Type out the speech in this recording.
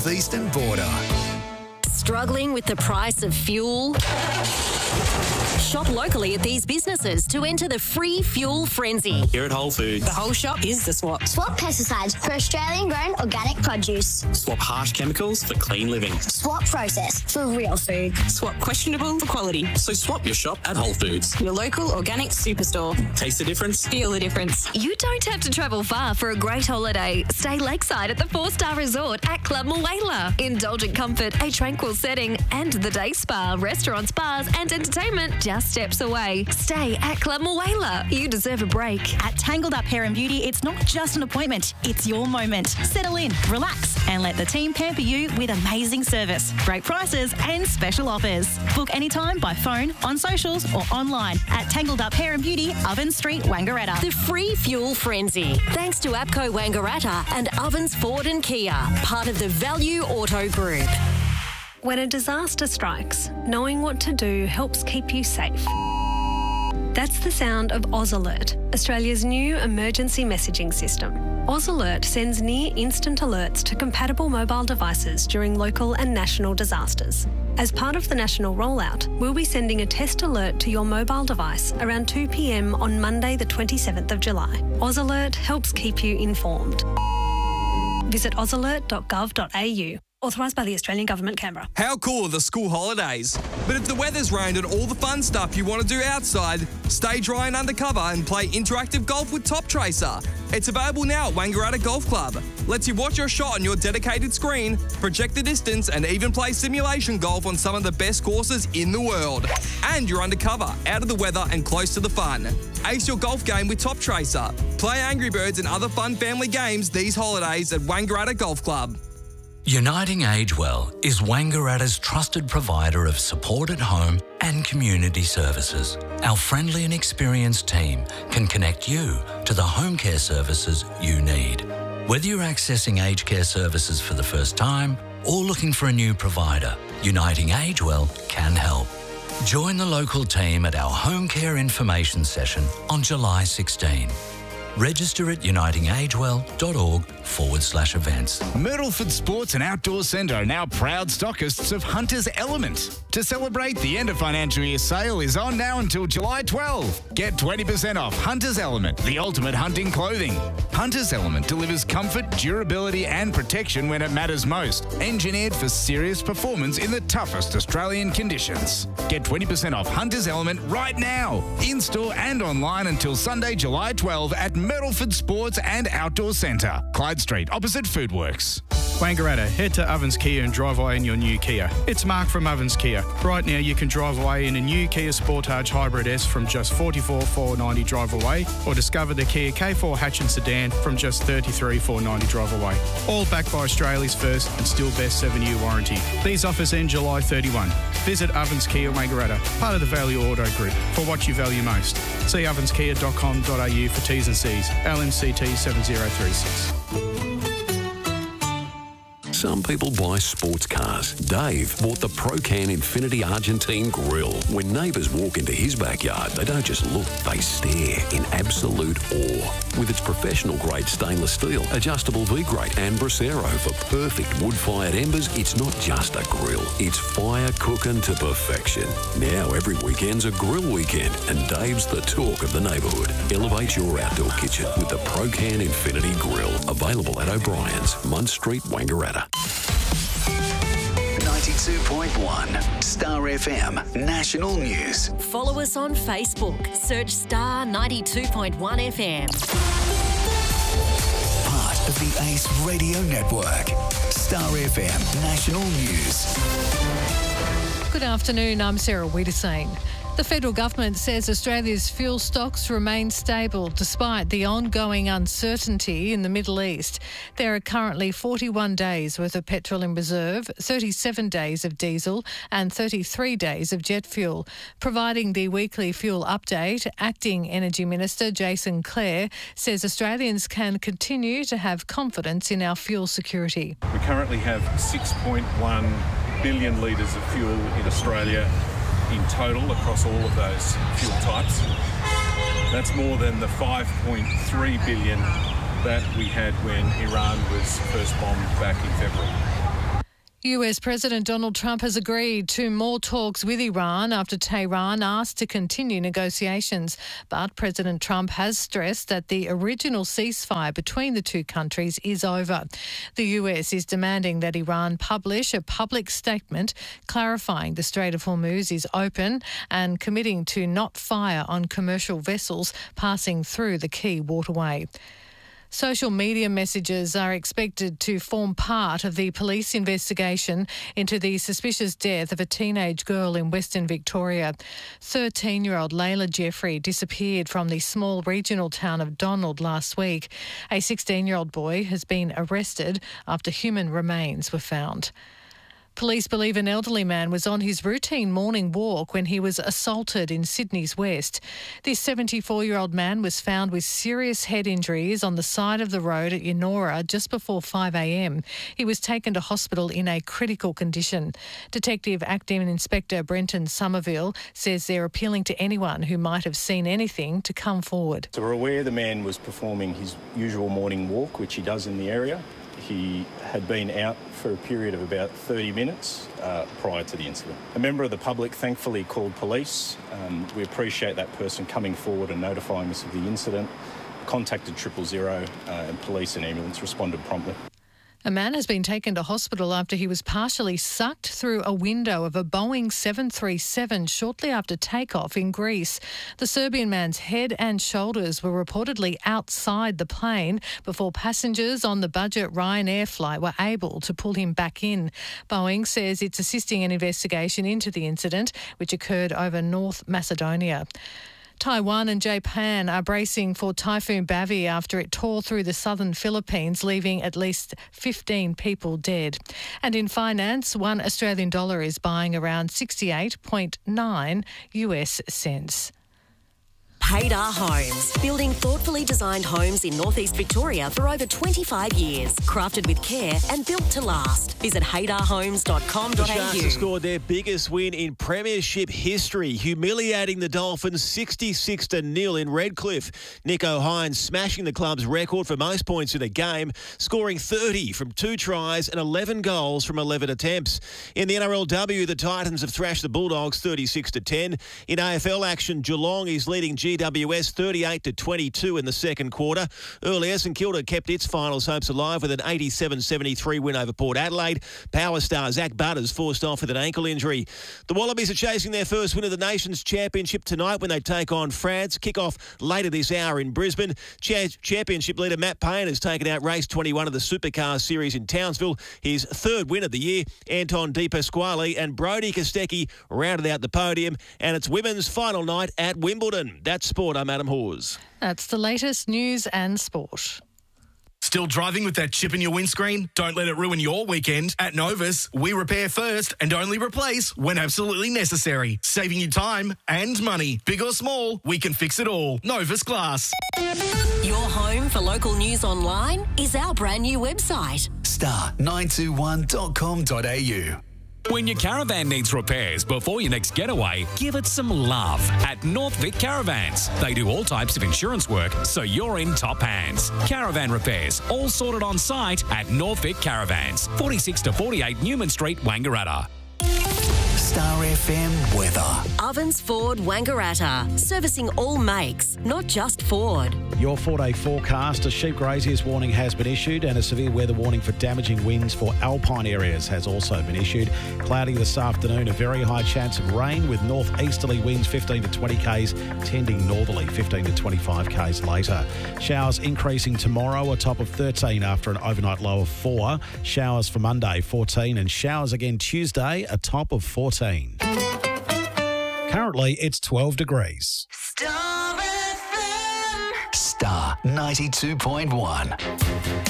southeastern border. Struggling with the price of fuel? Shop locally at these businesses to enter the free fuel frenzy. Here at Whole Foods, the whole shop is the swap. Swap pesticides for Australian-grown organic produce. swap harsh chemicals for clean living. Swap process for real food. Swap questionable for quality. So swap your shop at Whole Foods. Your local organic superstore. Taste the difference. Feel the difference. You don't have to travel far for a great holiday. Stay lakeside at the 4-star resort at Club Mulwala. Indulgent comfort, a tranquil setting, and the day spa, restaurants, bars, and entertainment just steps away. Stay at Club Mulwala. You deserve a break. At Tangled Up Hair and Beauty, it's not just an appointment, it's your moment. Settle in, relax, and let the team pamper you with amazing service, great prices, and special offers. Book anytime by phone, on socials, or online at Tangled Up Hair and Beauty, Ovens Street, Wangaratta. The free fuel frenzy. Thanks to APCO Wangaratta and Ovens Ford and Kia, part of the Value Auto Group. When a disaster strikes, knowing what to do helps keep you safe. That's the sound of AusAlert, Australia's new emergency messaging system. AusAlert sends near-instant alerts to compatible mobile devices during local and national disasters. As part of the national rollout, we'll be sending a test alert to your mobile device around 2 p.m. on Monday the 27th of July. AusAlert helps keep you informed. Visit ausalert.gov.au. Authorised by the Australian Government, Canberra. How cool are the school holidays? But if the weather's rained and all the fun stuff you want to do outside, stay dry and undercover and play interactive golf with Top Tracer. It's available now at Wangaratta Golf Club. Lets you watch your shot on your dedicated screen, project the distance, and even play simulation golf on some of the best courses in the world. And you're undercover, out of the weather and close to the fun. Ace your golf game with Top Tracer. Play Angry Birds and other fun family games these holidays at Wangaratta Golf Club. Uniting Age Well is Wangaratta's trusted provider of support at home and community services. Our friendly and experienced team can connect you to the home care services you need. Whether you're accessing aged care services for the first time or looking for a new provider, Uniting Age Well can help. Join the local team at our home care information session on July 16. Register at unitingagewell.org/events. Myrtleford Sports and Outdoor Centre are now proud stockists of Hunter's Element. To celebrate, the end of financial year sale is on now until July 12. Get 20% off Hunter's Element, the ultimate hunting clothing. Hunter's Element delivers comfort, durability and protection when it matters most. Engineered for serious performance in the toughest Australian conditions. Get 20% off Hunter's Element right now. In-store and online until Sunday, July 12 at Myrtleford Sports and Outdoor Centre, Clyde Street, opposite Foodworks. Wangaratta, head to Ovens Kia and drive away in your new Kia. It's Mark from Ovens Kia. Right now you can drive away in a new Kia Sportage Hybrid S from just $44,490 drive away, or discover the Kia K4 Hatch and Sedan from just $33,490 drive away. All backed by Australia's first and still best 7-year warranty. These offers end July 31. Visit Ovens Kia Wangaratta, part of the Value Auto Group, for what you value most. See ovenskia.com.au for T's and C's. LMCT 7036. Some people buy sports cars. Dave bought the Procan Infinity Argentine Grill. When neighbours walk into his backyard, they don't just look, they stare in absolute awe. With its professional-grade stainless steel, adjustable V-grate and Bracero for perfect wood-fired embers, it's not just a grill. It's fire cooking to perfection. Now every weekend's a grill weekend, and Dave's the talk of the neighbourhood. Elevate your outdoor kitchen with the Procan Infinity Grill. Available at O'Brien's, Munn Street, Wangaratta. 92.1 Star FM National News. Follow us on Facebook. Search Star 92.1 FM. Part of the Ace Radio Network. Star FM National News. Good afternoon, I'm Sarah Wiedersane. The federal government says Australia's fuel stocks remain stable despite the ongoing uncertainty in the Middle East. There are currently 41 days worth of petrol in reserve, 37 days of diesel and 33 days of jet fuel. Providing the weekly fuel update, Acting Energy Minister Jason Clare says Australians can continue to have confidence in our fuel security. We currently have 6.1 billion litres of fuel in Australia in total across all of those fuel types. That's more than the 5.3 billion that we had when Iran was first bombed back in February. US President Donald Trump has agreed to more talks with Iran after Tehran asked to continue negotiations. But President Trump has stressed that the original ceasefire between the two countries is over. The US is demanding that Iran publish a public statement clarifying the Strait of Hormuz is open and committing to not fire on commercial vessels passing through the key waterway. Social media messages are expected to form part of the police investigation into the suspicious death of a teenage girl in Western Victoria. 13-year-old Layla Jeffrey disappeared from the small regional town of Donald last week. A 16-year-old boy has been arrested after human remains were found. Police believe an elderly man was on his routine morning walk when he was assaulted in Sydney's west. This 74-year-old man was found with serious head injuries on the side of the road at Yennora just before 5 a.m. He was taken to hospital in a critical condition. Detective Acting Inspector Brenton Somerville says they're appealing to anyone who might have seen anything to come forward. So we're aware the man was performing his usual morning walk, which he does in the area. He had been out for a period of about 30 minutes prior to the incident. A member of the public thankfully called police. We appreciate that person coming forward and notifying us of the incident. Contacted 000 and police and ambulance responded promptly. A man has been taken to hospital after he was partially sucked through a window of a Boeing 737 shortly after takeoff in Greece. The Serbian man's head and shoulders were reportedly outside the plane before passengers on the budget Ryanair flight were able to pull him back in. Boeing says it's assisting an investigation into the incident, which occurred over North Macedonia. Taiwan and Japan are bracing for Typhoon Bavi after it tore through the southern Philippines, leaving at least 15 people dead. And in finance, $1 Australian dollar is buying around 68.9 US cents. Haydar Homes, building thoughtfully designed homes in northeast Victoria for over 25 years. Crafted with care and built to last. Visit haydarhomes.com.au. The Sharks have scored their biggest win in premiership history, humiliating the Dolphins 66-0 in Redcliffe. Nico Hines smashing the club's record for most points in a game, scoring 30 from 2 tries and 11 goals from 11 attempts. In the NRLW, the Titans have thrashed the Bulldogs 36-10. In AFL action, Geelong is leading GWS 38-22 in the second quarter. Earlier, St Kilda kept its finals hopes alive with an 87-73 win over Port Adelaide. Power star Zach Butters forced off with an ankle injury. The Wallabies are chasing their first win of the Nations Championship tonight when they take on France. Kick-off later this hour in Brisbane. Championship leader Matt Payne has taken out race 21 of the Supercar Series in Townsville. His third win of the year. Anton De Pasquale and Brodie Kostecki rounded out the podium. And it's women's final night at Wimbledon. That's sport. I'm Adam Hawes. That's the latest news and sport. Still driving with that chip in your windscreen? Don't let it ruin your weekend. At Novus, we repair first and only replace when absolutely necessary. Saving you time and money. Big or small, we can fix it all. Novus Glass. Your home for local news online is our brand new website. star921.com.au. When your caravan needs repairs before your next getaway, give it some love at North Vic Caravans. They do all types of insurance work, so you're in top hands. Caravan repairs, all sorted on site at North Vic Caravans, 46 to 48 Newman Street, Wangaratta. Star FM weather. Ovens Ford Wangaratta, servicing all makes, not just Ford. Your 4-day forecast, a sheep grazier's warning has been issued and a severe weather warning for damaging winds for alpine areas has also been issued. Cloudy this afternoon, a very high chance of rain with northeasterly winds 15 to 20 k's, tending northerly 15 to 25 k's later. Showers increasing tomorrow, a top of 13 after an overnight low of 4. Showers for Monday, 14, and showers again Tuesday, a top of 14. Currently, it's 12 degrees. Star 92.1.